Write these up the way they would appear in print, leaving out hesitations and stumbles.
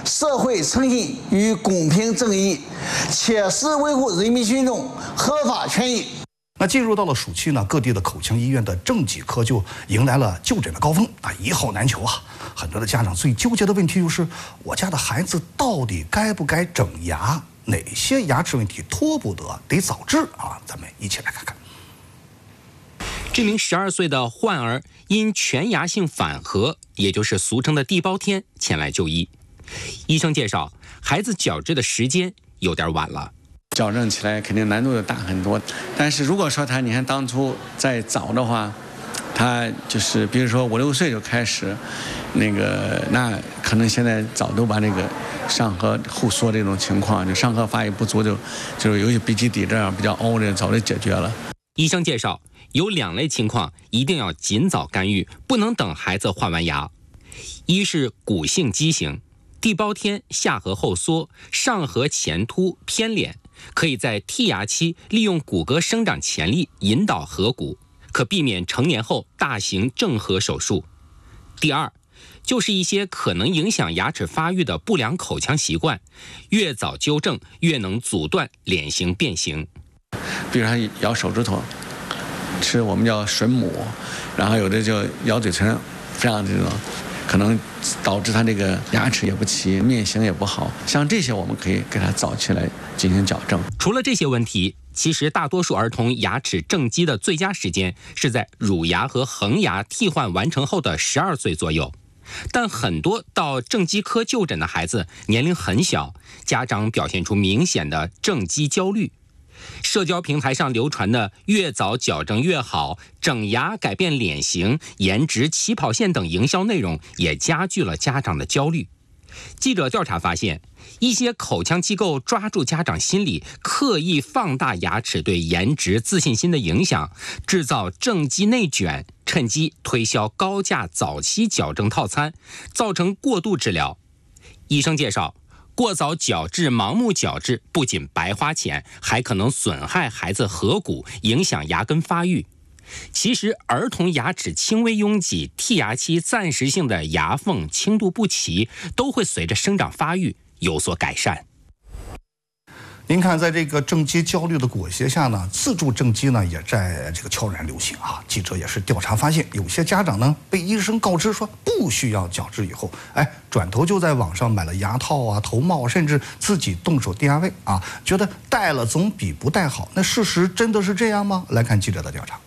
社会诚信与公平正义，切实维护人民群众合法权益。 那进入到了暑期呢，各地的口腔医院的正畸科就迎来了就诊的高峰啊，一号难求啊。很多的家长最纠结的问题就是，我家的孩子到底该不该整牙？哪些牙齿问题拖不得，得早治啊？咱们一起来看看。 这名12岁的患儿因全牙性反颌，也就是俗称的地包天，前来就医。医生介绍，孩子矫治的时间有点晚了。 矫正起来肯定难度要大很多，但是如果说他，你看当初再早的话，他就是比如说5、6岁就开始，那可能现在早都把那个上颌后缩这种情况，就上颌发育不足就是尤其鼻基底这样比较凹的，早就解决了。 医生介绍，有2类情况一定要尽早干预，不能等孩子换完牙。一是骨性畸形，地包天下颌后缩，上颌前凸偏脸，可以在剔牙期利用骨骼生长潜力引导颌骨，可避免成年后大型正颌手术。第二，就是一些可能影响牙齿发育的不良口腔习惯，越早纠正，越能阻断脸型变形。 比如他咬手指头，吃我们叫吮母，然后有的就咬嘴唇，这样这种，可能导致他这个牙齿也不齐，面型也不好。像这些我们可以给他早期来进行矫正。 除了这些问题，其实大多数儿童牙齿正畸的最佳时间是在乳牙和恒牙替换完成后的12岁左右。但很多到正畸科就诊的孩子年龄很小，家长表现出明显的正畸焦虑。社交平台上流传的越早矫正越好、整牙改变脸型、颜值起跑线等营销内容，也加剧了家长的焦虑。记者调查发现，一些口腔机构抓住家长心理，刻意放大牙齿对颜值自信心的影响，制造正畸内卷，趁机推销高价早期矫正套餐，造成过度治疗。医生介绍，过早矫治、盲目矫治不仅白花钱，还可能损害孩子颌骨，影响牙根发育。其实，儿童牙齿轻微拥挤、剔牙期暂时性的牙缝轻度不齐，都会随着生长发育有所改善。 您看，在这个正畸焦虑的裹挟下呢，自助正畸呢也在这个悄然流行啊。记者也是调查发现，有些家长呢被医生告知说不需要矫治以后，转头就在网上买了牙套啊、头帽，甚至自己动手DIY啊，觉得戴了总比不戴好。那事实真的是这样吗？来看记者的调查。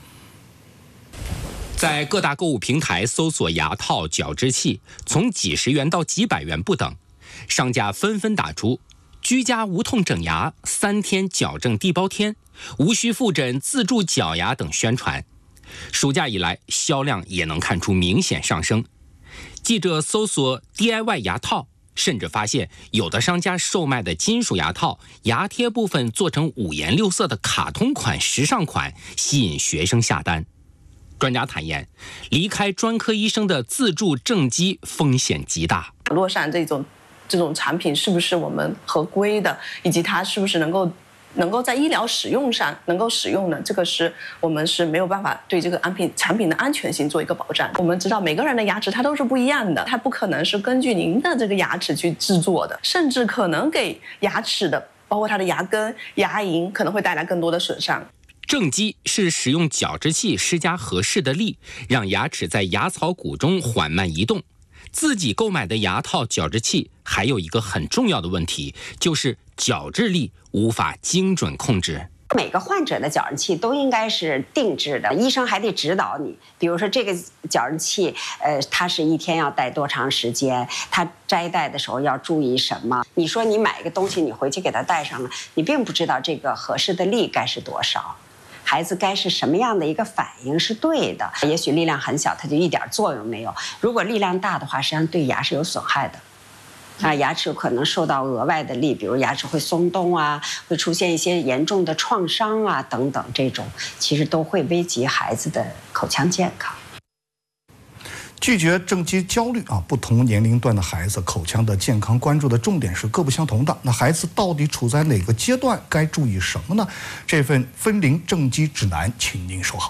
在各大购物平台搜索牙套、矫治器，从几十元到几百元不等，商家纷纷打出居家无痛整牙、3天矫正地包天、无需复诊自助矫牙等宣传。暑假以来，销量也能看出明显上升。记者搜索 DIY 牙套，甚至发现有的商家售卖的金属牙套，牙贴部分做成5颜6色的卡通款、时尚款，吸引学生下单。专家坦言，离开专科医生的自助正畸风险极大。 网络上这种产品是不是我们合规的，以及它是不是能够在医疗使用上能够使用的，这个是我们是没有办法对这个产品的安全性做一个保障。我们知道每个人的牙齿它都是不一样的，它不可能是根据您的这个牙齿去制作的，甚至可能给牙齿的包括它的牙根、牙龈可能会带来更多的损伤。 正畸是使用矫治器施加合适的力，让牙齿在牙槽骨中缓慢移动。自己购买的牙套、矫治器还有一个很重要的问题，就是矫治力无法精准控制。 每个患者的矫正器都应该是定制的，医生还得指导你。比如说这个矫正器，它是1天要戴多长时间，它摘戴的时候要注意什么。你说你买一个东西，你回去给它戴上了，你并不知道这个合适的力该是多少。孩子该是什么样的一个反应是对的？也许力量很小，它就一点作用没有；如果力量大的话，实际上对牙是有损害的。牙齿可能受到额外的力，比如牙齿会松动啊，会出现一些严重的创伤啊等等，这种其实都会危及孩子的口腔健康。 拒绝正畸焦虑啊，不同年龄段的孩子口腔的健康关注的重点是各不相同的。那孩子到底处在哪个阶段，该注意什么呢？这份分龄正畸指南，请您收好。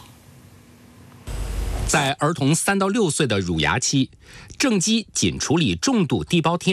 在儿童3到6岁的乳牙期，正畸仅处理重度地包天，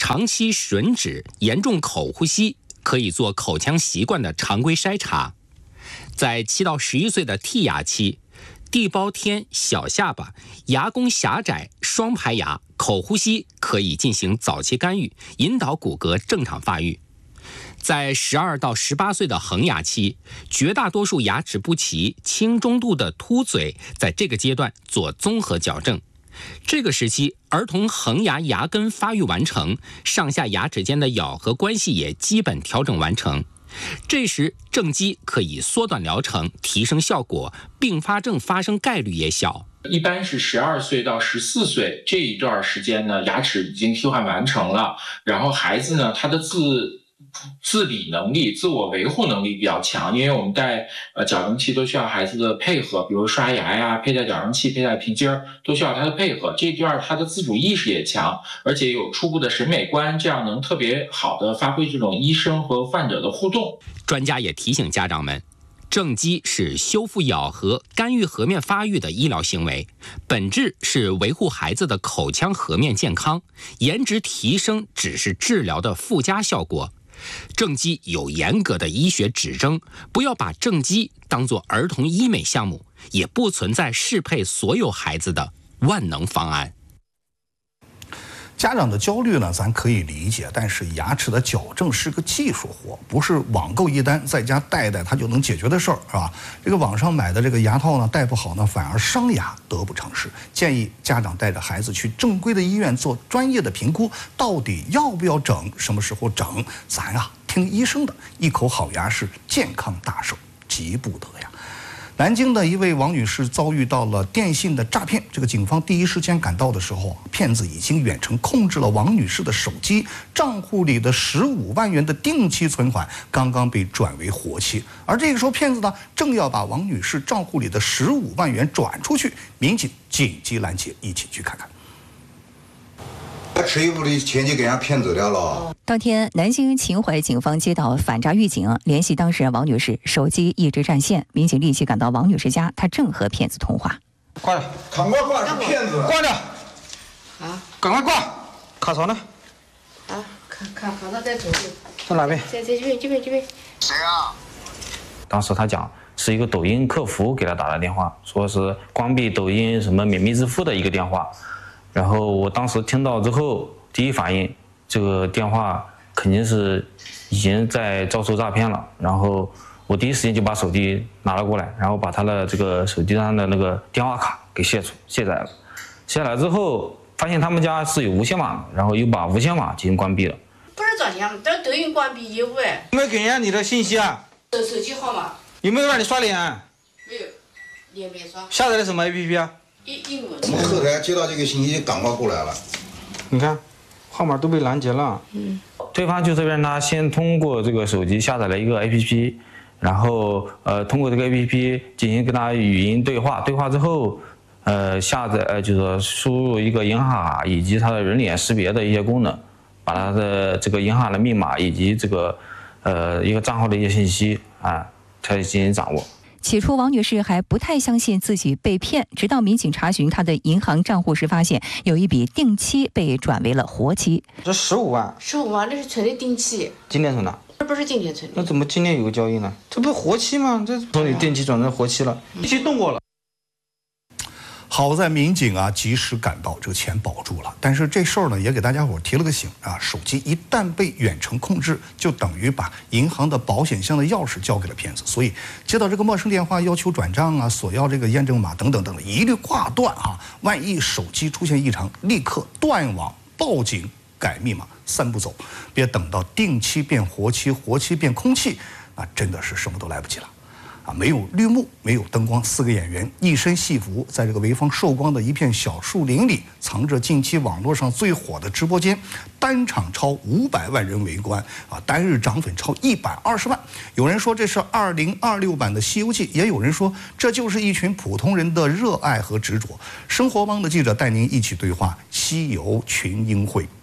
长期吮指、严重口呼吸，可以做口腔习惯的常规筛查。在7到11岁的剔牙期，地包天、小下巴、牙弓狭窄、双排牙、口呼吸可以进行早期干预，引导骨骼正常发育。在12到18岁的恒牙期，绝大多数牙齿不齐、轻中度的凸嘴，在这个阶段做综合矫正。这个时期，儿童恒牙牙根发育完成，上下牙齿间的咬合关系也基本调整完成。这时正畸可以缩短疗程，提升效果，并发症发生概率也小。 一般是12岁到14岁这一段时间呢，牙齿已经替换完成了，然后孩子呢，他的自理能力、自我维护能力比较强，因为我们戴矫正器都需要孩子的配合，比如刷牙呀、佩戴矫正器、佩戴皮筋儿，都需要他的配合。这段他的自主意识也强，而且有初步的审美观，这样能特别好的发挥这种医生和患者的互动。 专家也提醒家长们，正畸是修复咬合、干预颌面发育的医疗行为，本质是维护孩子的口腔颌面健康，颜值提升只是治疗的附加效果。正畸有严格的医学指征，不要把正畸当作儿童医美项目，也不存在适配所有孩子的万能方案。 家长的焦虑呢，咱可以理解，但是牙齿的矫正是个技术活，不是网购一单在家戴戴它就能解决的事儿，是吧？这个网上买的这个牙套呢，戴不好呢，反而伤牙，得不偿失。建议家长带着孩子去正规的医院做专业的评估，到底要不要整，什么时候整，咱啊听医生的，一口好牙是健康大寿，急不得呀。南京的一位王女士遭遇到了电信的诈骗，这个警方第一时间赶到的时候，骗子已经远程控制了王女士的手机，账户里的15万元的定期存款刚刚被转为活期，而这个时候骗子呢正要把王女士账户里的15万元转出去，民警紧急拦截，一起去看看。 他吃一部的钱就给人家骗走掉了。 当天，南京秦淮警方接到反诈预警，联系当事人王女士，手机一直占线，民警立即赶到王女士家，她正和骗子通话。 挂了，赶快挂，是骗子！挂掉！ 啊， 赶快挂！卡槽呢？ 啊，卡槽在左边。 在哪边？ 在这边。 谁啊？ 当时他讲是一个抖音客服给他打的电话，说是关闭抖音什么免密支付的一个电话。然后我当时听到之后，第一反应，这个电话肯定是已经在遭受诈骗了。然后我第一时间就把手机拿了过来，然后把他的这个手机上的那个电话卡给卸载了。卸载之后，发现他们家是有无线码，然后又把无线码进行关闭了。 不是昨天，这抖音关闭业务哎。 有没有给人家你的信息啊？ 手机号码。 有没有让你刷脸？ 没有，脸没刷。 下载了什么 APP 啊？ 我们后台接到这个信息，赶快过来了。你看，号码都被拦截了。 对方就是让他先通过这个手机下载了一个 APP， 然后通过这个 APP 进行跟他语音对话，对话之后，下载就是说输入一个银行卡以及他的人脸识别的一些功能，把他的这个银行的密码以及这个一个账号的一些信息啊，才进行掌握。 起初，王女士还不太相信自己被骗，直到民警查询她的银行账户时，发现有一笔定期被转为了活期。 这15万 ，15万这是存的定期， 今天存的？ 这不是今天存的。 那怎么今天有个交易呢？这不是活期吗？这从你定期转成活期了，定期动过了。 好在民警啊及时赶到，这个钱保住了。但是这事儿呢也给大家伙提了个醒啊，手机一旦被远程控制，就等于把银行的保险箱的钥匙交给了骗子。所以接到这个陌生电话要求转账啊，索要这个验证码等等等等，一律挂断啊。万一手机出现异常，立刻断网、报警、改密码，3步走，别等到定期变活期，活期变空气，那真的是什么都来不及了。啊，没有绿幕，没有灯光，4个演员一身戏服，在这个潍坊寿光的一片小树林里，藏着近期网络上最火的直播间，单场超500万人围观啊，单日涨粉超120万。有人说这是2026版的《西游记》，也有人说这就是一群普通人的热爱和执着。生活帮的记者带您一起对话西游群英会。